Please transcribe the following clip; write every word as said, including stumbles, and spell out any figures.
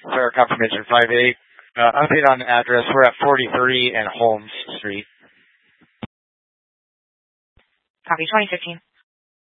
Fare confirmation five eight. Uh, update on the address. We're at forty-three and Holmes Street. Copy twenty fifteen.